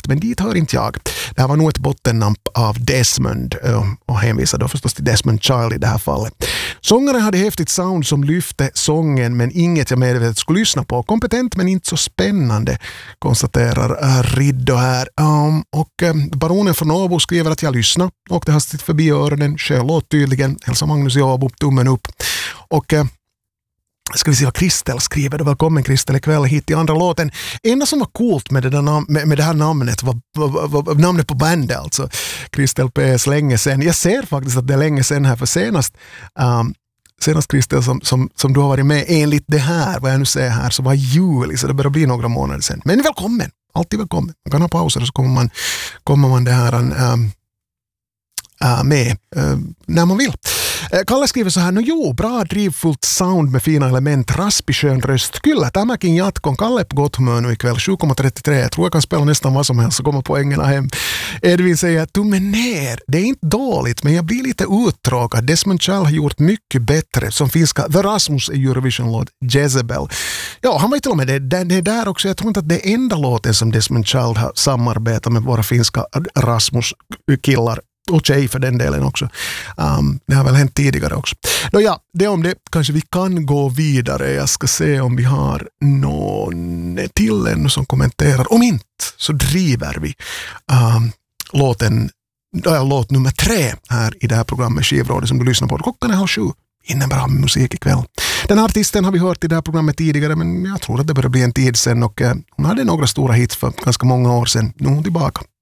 men dit hör inte jag. Det här var nog ett bottennamp av Desmond och hänvisar då förstås till Desmond Child i det här fallet. Sångaren hade häftigt sound som lyfte sången, men inget jag medvetet skulle lyssna på. Kompetent men inte så spännande, konstaterar Riddo här. Baronen från Åbo skriver att jag lyssnar och det hastigt förbi öronen. Självlåt tydligen. Hälsa Magnus i Åbo, tummen upp. Och ska vi se vad Kristel skriver. Då välkommen Kristel ikväll hit i andra låten. Enda som var coolt med det här namnet var namnet på bandet, alltså Kristel P.S. länge sedan. Jag ser faktiskt att det är länge sedan här, för senast Kristel som du har varit med enligt det här, vad jag nu säger här, så var juli, så det börjar bli några månader sedan. Men välkommen, alltid välkommen. Man kan ha pauser och så kommer man det här med när man vill. Kalle skriver så här, bra drivfullt sound med fina element, raspig skön röst. Kyllä, tämäkin jatkon. Kalle på gott humör nu ikväll, 7,33. Jag tror jag kan spela nästan vad som helst så kommer poängerna hem. Edvin säger, tummen ner. Det är inte dåligt, men jag blir lite uttråkad. Desmond Child har gjort mycket bättre. Som finska The Rasmus i Eurovision-låt Jezebel. Ja, han var ju till och med det där också. Jag tror inte att det är enda låten som Desmond Child har samarbetat med våra finska Rasmus-killar. Och tjej för den delen också. Det har väl hänt tidigare också. Det om det. Kanske vi kan gå vidare. Jag ska se om vi har någon till ännu som kommenterar. Om inte så driver vi låt nummer 3 här i det här programmet Skivrådet som du lyssnar på. Klockan är 7:30. Innan bra musik ikväll. Den här artisten har vi hört i det här programmet tidigare, men jag tror att det börjar bli en tid sedan och hon hade några stora hits för ganska många år sedan. Nu är hon tillbaka.